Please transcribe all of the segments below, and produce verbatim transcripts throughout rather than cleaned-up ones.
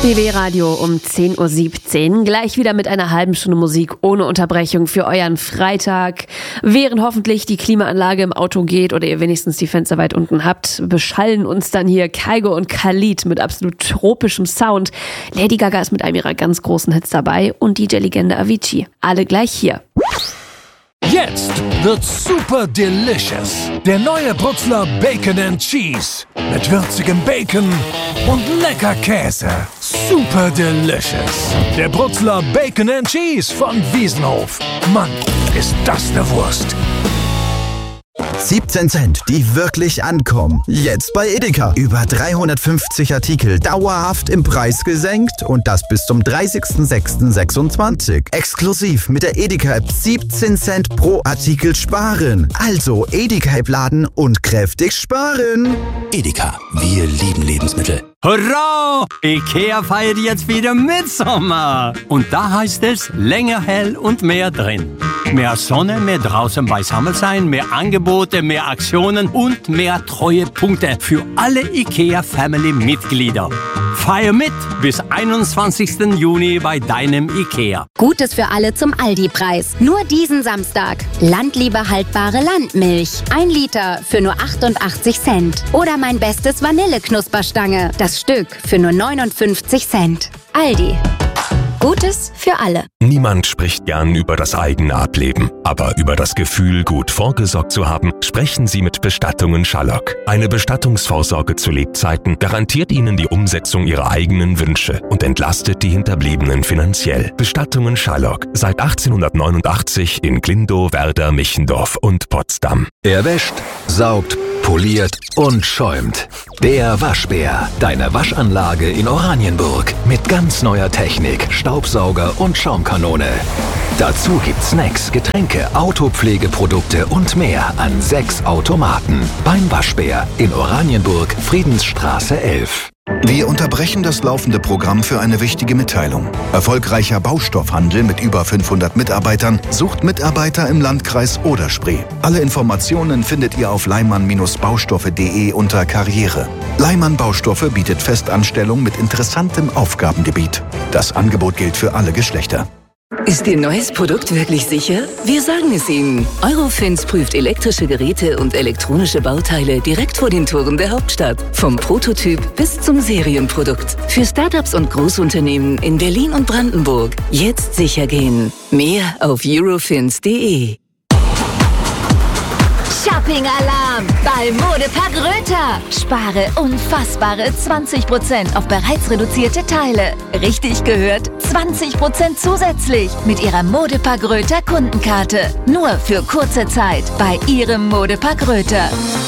B W Radio um zehn Uhr siebzehn. Gleich wieder mit einer halben Stunde Musik ohne Unterbrechung für euren Freitag. Während hoffentlich die Klimaanlage im Auto geht oder ihr wenigstens die Fenster weit unten habt, beschallen uns dann hier Kygo und Khalid mit absolut tropischem Sound. Lady Gaga ist mit einem ihrer ganz großen Hits dabei und D J-Legende Avicii. Alle gleich hier. Jetzt wird's super delicious. Der neue Brutzler Bacon and Cheese. Mit würzigem Bacon und lecker Käse. Super delicious. Der Brutzler Bacon and Cheese von Wiesenhof. Mann, ist das eine Wurst. siebzehn Cent, die wirklich ankommen. Jetzt bei Edeka. Über dreihundertfünfzig Artikel dauerhaft im Preis gesenkt und das bis zum dreißigsten sechsten sechsundzwanzig. Exklusiv mit der Edeka-App siebzehn Cent pro Artikel sparen. Also Edeka-App laden und kräftig sparen. Edeka, wir lieben Lebensmittel. Hurra! Ikea feiert jetzt wieder Mitsommer. Und da heißt es länger hell und mehr drin. Mehr Sonne, mehr draußen beisammen sein, mehr Angebote, mehr Aktionen und mehr Treuepunkte für alle Ikea-Family-Mitglieder. Feier mit bis einundzwanzigsten Juni bei deinem Ikea. Gutes für alle zum Aldi-Preis. Nur diesen Samstag. Landliebe haltbare Landmilch. Ein Liter für nur achtundachtzig Cent. Oder mein bestes Vanilleknusperstange. Das Stück für nur neunundfünfzig Cent. Aldi. Gutes für alle. Niemand spricht gern über das eigene Ableben. Aber über das Gefühl, gut vorgesorgt zu haben, sprechen Sie mit Bestattungen Schallock. Eine Bestattungsvorsorge zu Lebzeiten garantiert Ihnen die Umsetzung Ihrer eigenen Wünsche und entlastet die Hinterbliebenen finanziell. Bestattungen Schallock. Seit achtzehnhundertneunundachtzig in Glindow, Werder, Michendorf und Potsdam. Er wäscht, saugt, poliert und schäumt. Der Waschbär. Deine Waschanlage in Oranienburg. Mit ganz neuer Technik, Staubsauger und Schaumkanone. Dazu gibt's Snacks, Getränke, Autopflegeprodukte und mehr an sechs Automaten. Beim Waschbär in Oranienburg, Friedensstraße elf. Wir unterbrechen das laufende Programm für eine wichtige Mitteilung. Erfolgreicher Baustoffhandel mit über fünfhundert Mitarbeitern sucht Mitarbeiter im Landkreis Oder-Spree. Alle Informationen findet ihr auf leimann baustoffe punkt de unter Karriere. Leimann Baustoffe bietet Festanstellung mit interessantem Aufgabengebiet. Das Angebot gilt für alle Geschlechter. Ist Ihr neues Produkt wirklich sicher? Wir sagen es Ihnen. Eurofins prüft elektrische Geräte und elektronische Bauteile direkt vor den Toren der Hauptstadt. Vom Prototyp bis zum Serienprodukt. Für Startups und Großunternehmen in Berlin und Brandenburg. Jetzt sicher gehen. Mehr auf eurofins punkt de. Shopping-Alarm bei Modepark Röther. Spare unfassbare zwanzig Prozent auf bereits reduzierte Teile. Richtig gehört, zwanzig Prozent zusätzlich mit Ihrer Modepark Röther Kundenkarte. Nur für kurze Zeit bei Ihrem Modepark Röther.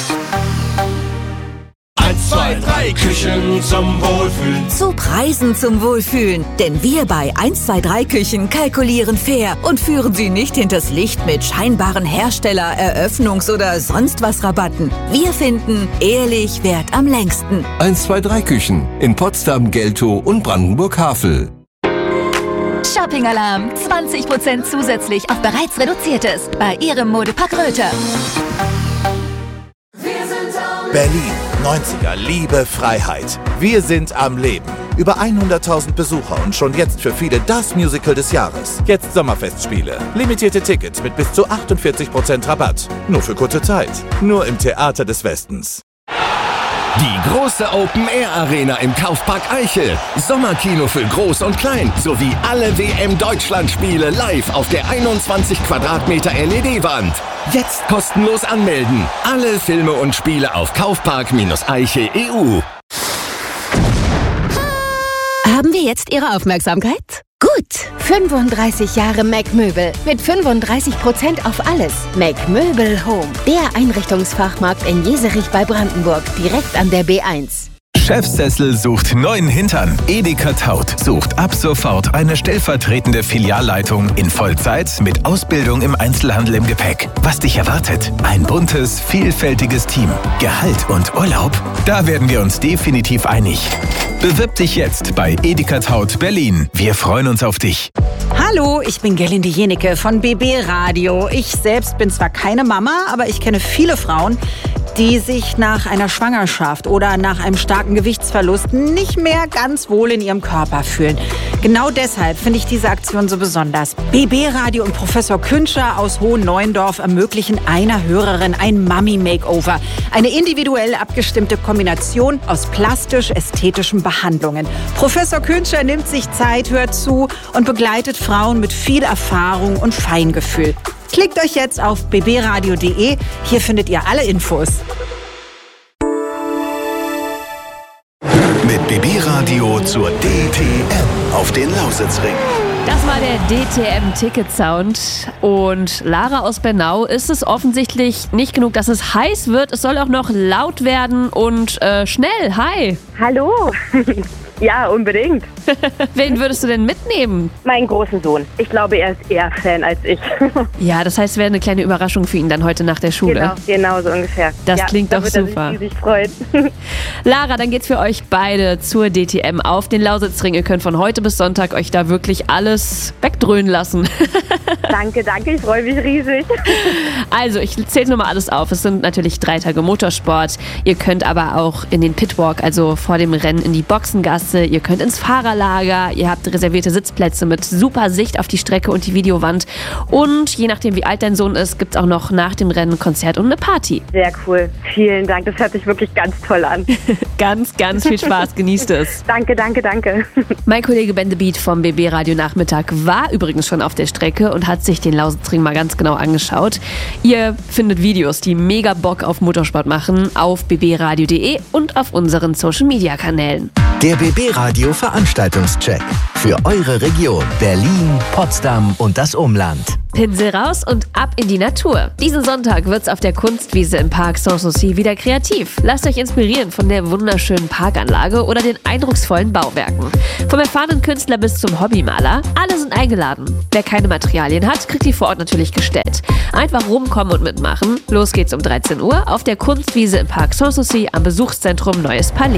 eins, zwei, drei Küchen zum Wohlfühlen. Zu Preisen zum Wohlfühlen. Denn wir bei eins zwei drei Küchen kalkulieren fair und führen Sie nicht hinters Licht mit scheinbaren Hersteller-, Eröffnungs- oder sonst was Rabatten. Wir finden, ehrlich währt am längsten. eins zwei drei Küchen in Potsdam, Geltow und Brandenburg-Havel. Shopping-Alarm. zwanzig Prozent zusätzlich auf bereits reduziertes bei Ihrem Modepark Röther. Berlin, neunziger, Liebe, Freiheit. Wir sind am Leben. Über hunderttausend Besucher und schon jetzt für viele das Musical des Jahres. Jetzt Sommerfestspiele. Limitierte Tickets mit bis zu achtundvierzig Prozent Rabatt. Nur für kurze Zeit. Nur im Theater des Westens. Die große Open-Air-Arena im Kaufpark Eichel. Sommerkino für Groß und Klein. Sowie alle W M-Deutschland-Spiele live auf der einundzwanzig Quadratmeter L E D-Wand. Jetzt kostenlos anmelden. Alle Filme und Spiele auf kaufpark-eichel punkt e u. Haben wir jetzt Ihre Aufmerksamkeit? Gut, fünfunddreißig Jahre Mac Möbel mit fünfunddreißig Prozent auf alles. Mac Möbel Home, der Einrichtungsfachmarkt in Jeserich bei Brandenburg, direkt an der B eins. Chefsessel sucht neuen Hintern. Edeka Taut sucht ab sofort eine stellvertretende Filialleitung in Vollzeit mit Ausbildung im Einzelhandel im Gepäck. Was dich erwartet? Ein buntes, vielfältiges Team. Gehalt und Urlaub? Da werden wir uns definitiv einig. Bewirb dich jetzt bei Edeka Taut Berlin. Wir freuen uns auf dich. Hallo, ich bin Gerlinde Jenecke von B B Radio. Ich selbst bin zwar keine Mama, aber ich kenne viele Frauen, die sich nach einer Schwangerschaft oder nach einem starken Gewichtsverlust nicht mehr ganz wohl in ihrem Körper fühlen. Genau deshalb finde ich diese Aktion so besonders. B B Radio und Professor Künscher aus Hohenneuendorf ermöglichen einer Hörerin ein Mummy-Makeover. Eine individuell abgestimmte Kombination aus plastisch-ästhetischen Behandlungen. Professor Künscher nimmt sich Zeit, hört zu und begleitet Frauen mit viel Erfahrung und Feingefühl. Klickt euch jetzt auf b b radio punkt d e. Hier findet ihr alle Infos. Mit B B Radio zur D T M auf den Lausitzring. Das war der D T M-Ticket-Sound. Und Lara aus Bernau, ist es offensichtlich nicht genug, dass es heiß wird. Es soll auch noch laut werden und äh, schnell. Hi. Hallo. Ja, unbedingt. Wen würdest du denn mitnehmen? Meinen großen Sohn. Ich glaube, er ist eher Fan als ich. Ja, das heißt, wäre eine kleine Überraschung für ihn dann heute nach der Schule. Genau, genau so ungefähr. Das ja, klingt da doch wird super. Er sich riesig freuen. Lara, dann geht's für euch beide zur D T M auf den Lausitzring. Ihr könnt von heute bis Sonntag euch da wirklich alles wegdröhnen lassen. Danke, danke, ich freue mich riesig. Also, ich zähle nochmal alles auf. Es sind natürlich drei Tage Motorsport. Ihr könnt aber auch in den Pitwalk, also vor dem Rennen in die Boxengasse. Ihr könnt ins Fahrerlager. Ihr habt reservierte Sitzplätze mit super Sicht auf die Strecke und die Videowand. Und je nachdem, wie alt dein Sohn ist, gibt es auch noch nach dem Rennen ein Konzert und eine Party. Sehr cool. Vielen Dank. Das hört sich wirklich ganz toll an. Ganz, ganz viel Spaß. Genießt es. Danke, danke, danke. Mein Kollege Ben the Beat vom B B Radio Nachmittag war übrigens schon auf der Strecke und hat sich den Lausitzring mal ganz genau angeschaut. Ihr findet Videos, die mega Bock auf Motorsport machen, auf b b radio punkt d e und auf unseren Social-Media-Kanälen. Der B B Radio Veranstaltungscheck für eure Region Berlin, Potsdam und das Umland. Pinsel raus und ab in die Natur. Diesen Sonntag wird's auf der Kunstwiese im Park Sanssouci wieder kreativ. Lasst euch inspirieren von der wunderschönen Parkanlage oder den eindrucksvollen Bauwerken. Vom erfahrenen Künstler bis zum Hobbymaler, alle sind eingeladen. Wer keine Materialien hat, kriegt die vor Ort natürlich gestellt. Einfach rumkommen und mitmachen. Los geht's um dreizehn Uhr auf der Kunstwiese im Park Sanssouci am Besuchszentrum Neues Palais.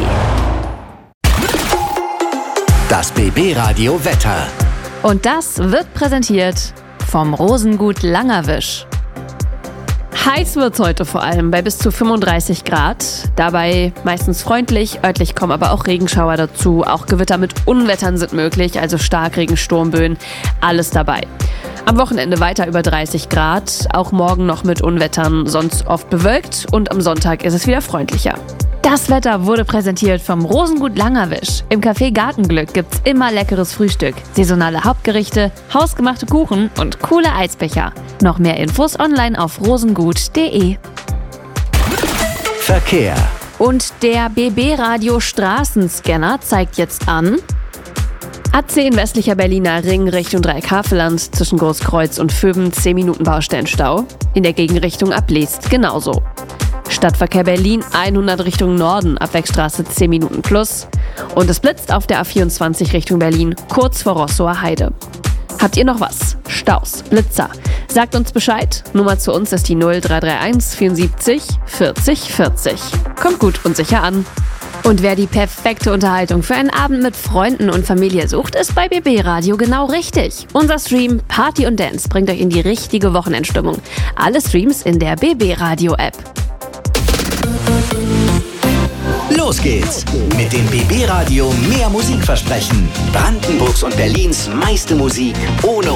Das B B Radio Wetter. Und das wird präsentiert vom Rosengut Langerwisch. Heiß wird's heute vor allem bei bis zu fünfunddreißig Grad. Dabei meistens freundlich, örtlich kommen aber auch Regenschauer dazu. Auch Gewitter mit Unwettern sind möglich, also Starkregen, Sturmböen, alles dabei. Am Wochenende weiter über dreißig Grad, auch morgen noch mit Unwettern, sonst oft bewölkt und am Sonntag ist es wieder freundlicher. Das Wetter wurde präsentiert vom Rosengut Langerwisch. Im Café Gartenglück gibt's immer leckeres Frühstück, saisonale Hauptgerichte, hausgemachte Kuchen und coole Eisbecher. Noch mehr Infos online auf rosengut punkt d e. Verkehr. Und der B B Radio Straßenscanner zeigt jetzt an: A zehn westlicher Berliner Ring Richtung Dreieck-Havelland zwischen Großkreuz und Vöben zehn Minuten Baustellenstau. In der Gegenrichtung ab Leest genauso. Stadtverkehr Berlin hundert Richtung Norden, Abwegstraße zehn Minuten plus. Und es blitzt auf der A vierundzwanzig Richtung Berlin, kurz vor Rossower Heide. Habt ihr noch was? Staus, Blitzer? Sagt uns Bescheid. Nummer zu uns ist die null drei drei eins vierundsiebzig vierzig vierzig. Kommt gut und sicher an. Und wer die perfekte Unterhaltung für einen Abend mit Freunden und Familie sucht, ist bei B B Radio genau richtig. Unser Stream Party und Dance bringt euch in die richtige Wochenendstimmung. Alle Streams in der B B Radio App. Los geht's mit dem B B Radio Mehr Musikversprechen. Brandenburgs und Berlins meiste Musik ohne